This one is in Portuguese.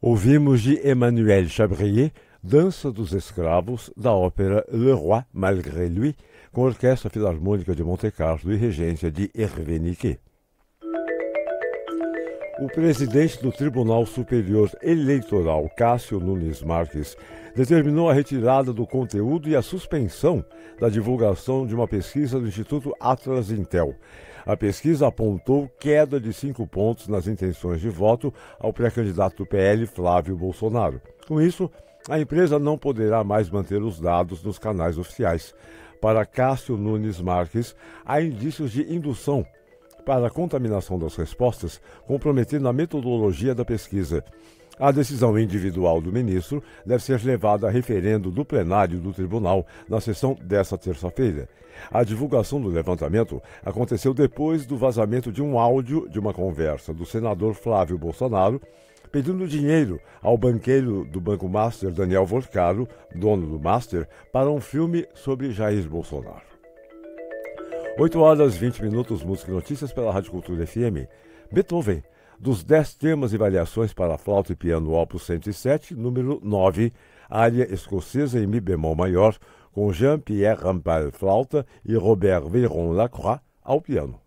Ouvimos de Emmanuel Chabrier, Dança dos Escravos, da ópera Le Roi Malgré Lui, com a Orquestra Filarmônica de Monte Carlo e regência de Hervé Niquet. O presidente do Tribunal Superior Eleitoral, Cássio Nunes Marques, determinou a retirada do conteúdo e a suspensão da divulgação de uma pesquisa do Instituto Atlas Intel. A pesquisa apontou queda de 5 pontos nas intenções de voto ao pré-candidato do PL, Flávio Bolsonaro. Com isso, a empresa não poderá mais manter os dados nos canais oficiais. Para Cássio Nunes Marques, há indícios de indução para a contaminação das respostas, comprometendo a metodologia da pesquisa. A decisão individual do ministro deve ser levada a referendo do plenário do tribunal na sessão desta terça-feira. A divulgação do levantamento aconteceu depois do vazamento de um áudio de uma conversa do senador Flávio Bolsonaro pedindo dinheiro ao banqueiro do Banco Master, Daniel Volcaro, dono do Master, para um filme sobre Jair Bolsonaro. 8h20, música e notícias pela Rádio Cultura FM. Beethoven, dos 10 temas e variações para flauta e piano Opus 107, número 9, área escocesa em Mi bemol maior, com Jean-Pierre Rampal flauta e Robert Veyron Lacroix ao piano.